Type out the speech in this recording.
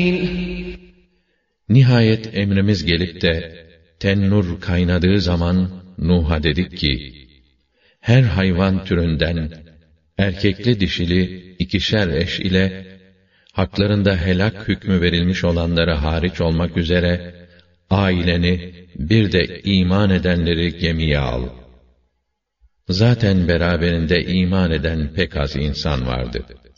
Nihayet emrimiz gelip de tennur kaynadığı zaman Nuh'a dedik ki, her hayvan türünden erkekli dişili 2'şer eş ile haklarında helak hükmü verilmiş olanları hariç olmak üzere aileni bir de iman edenleri gemiye al. Zaten beraberinde iman eden pek az insan vardı.